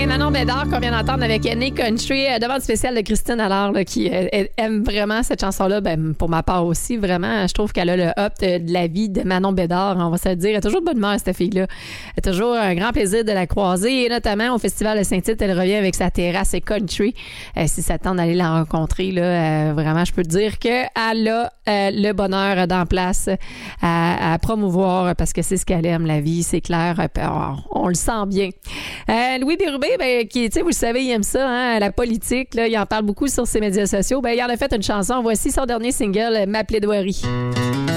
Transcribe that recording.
Ben, Manon Bédard, qu'on vient d'entendre avec Nick Country, demande spéciale de Christine Allard, là, qui aime vraiment cette chanson-là. Ben, pour ma part aussi, vraiment, je trouve qu'elle a le up de la vie de Manon Bédard, on va se le dire. Elle est toujours de bonne humeur, cette fille-là. Elle a toujours un grand plaisir de la croiser, et notamment au Festival de Saint-Tite, elle revient avec sa terrasse country. Si ça tente d'aller la rencontrer, là, vraiment, je peux te dire qu'elle a le bonheur d'en place à promouvoir, parce que c'est ce qu'elle aime, la vie, c'est clair. On le sent bien. Louis Bérubé, ben, qui, tu sais, vous le savez, il aime ça, hein, la politique, là, il en parle beaucoup sur ses médias sociaux. Ben, il en a fait une chanson. Voici son dernier single, Ma plaidoirie.